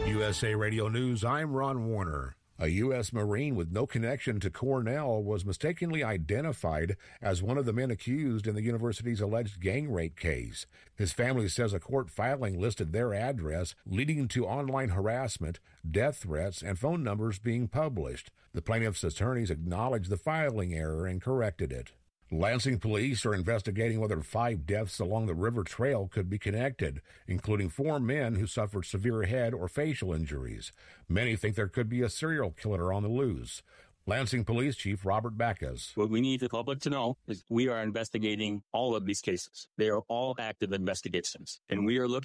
USA Radio News, I'm Ron Warner. A U.S. Marine with no connection to Cornell was mistakenly identified as one of the men accused in the university's alleged gang rape case. His family says a court filing listed their address, leading to online harassment, death threats, and phone numbers being published. The plaintiff's attorneys acknowledged the filing error and corrected it. Lansing police are investigating whether 5 deaths along the river trail could be connected, including 4 men who suffered severe head or facial injuries. Many think there could be a serial killer on the loose. Lansing Police Chief Robert Backus. What we need the public to know is we are investigating all of these cases. They are all active investigations, and we are looking